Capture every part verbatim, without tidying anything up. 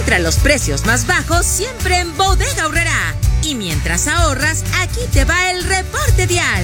Encuentra los precios más bajos siempre en Bodega Aurrerá. Y mientras ahorras, aquí te va el reporte vial.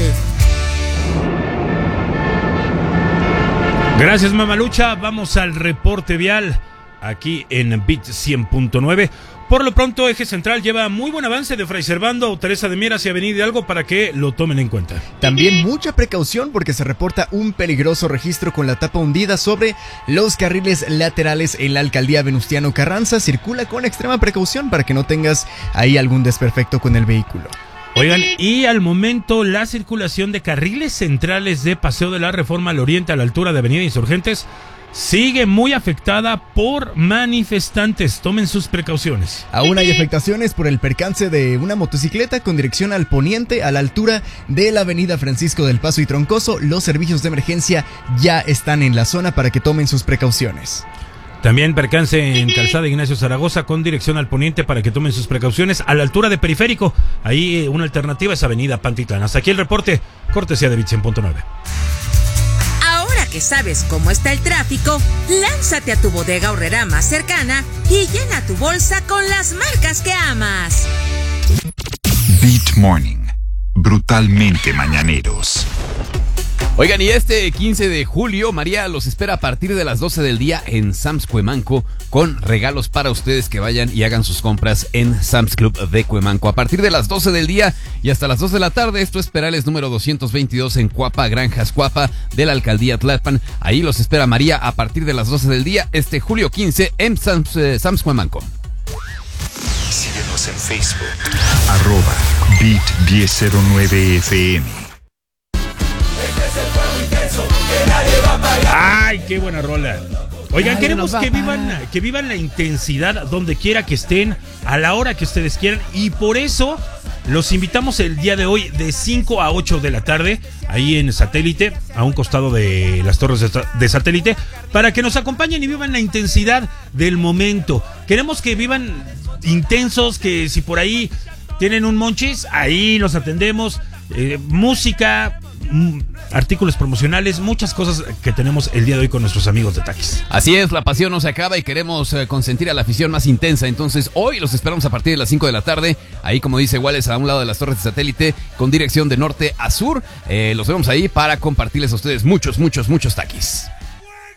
Gracias, Mamalucha. Vamos al reporte vial aquí en Beat cien punto nueve. Por lo pronto, Eje Central lleva muy buen avance de Fray Servando a Teresa de Mier hacia Avenida Hidalgo para que lo tomen en cuenta. También mucha precaución porque se reporta un peligroso registro con la tapa hundida sobre los carriles laterales en la alcaldía Venustiano Carranza. Circula con extrema precaución para que no tengas ahí algún desperfecto con el vehículo. Oigan, y al momento la circulación de carriles centrales de Paseo de la Reforma al Oriente a la altura de Avenida Insurgentes sigue muy afectada por manifestantes. Tomen sus precauciones. Aún hay afectaciones por el percance de una motocicleta con dirección al poniente a la altura de la avenida Francisco del Paso y Troncoso. Los servicios de emergencia ya están en la zona para que tomen sus precauciones. También percance en Calzada Ignacio Zaragoza con dirección al poniente para que tomen sus precauciones a la altura de Periférico. Ahí una alternativa es avenida Pantitlán. Hasta aquí el reporte, cortesía de Beat cien punto nueve. Ahora que sabes cómo está el tráfico, lánzate a tu Bodega Aurrerá más cercana y llena tu bolsa con las marcas que amas. Beat Morning, brutalmente mañaneros. Oigan, y este quince de julio, María los espera a partir de las doce del día en Sam's Cuemanco con regalos para ustedes que vayan y hagan sus compras en Sam's Club de Cuemanco. A partir de las doce del día y hasta las dos de la tarde, esto es Perales número doscientos veintidós en Cuapa, Granjas Cuapa de la alcaldía Tlalpan. Ahí los espera María a partir de las doce del día, este julio quince en Sam's, eh, Sam's Cuemanco. Síguenos en Facebook, arroba Beat diez cero nueve F M. ¡Ay, qué buena rola! Oigan, queremos que vivan, que vivan la intensidad donde quiera que estén, a la hora que ustedes quieran, y por eso los invitamos el día de hoy de cinco a ocho de la tarde, ahí en Satélite, a un costado de las torres de, de Satélite, para que nos acompañen y vivan la intensidad del momento. Queremos que vivan intensos, que si por ahí tienen un monchis, ahí los atendemos, eh, música, artículos promocionales, muchas cosas que tenemos el día de hoy con nuestros amigos de Takis. Así es, la pasión no se acaba y queremos eh, consentir a la afición más intensa. Entonces hoy los esperamos a partir de las cinco de la tarde, ahí como dice Wallace, a un lado de las torres de Satélite, con dirección de norte a sur. Eh, los vemos ahí para compartirles a ustedes muchos, muchos, muchos Takis.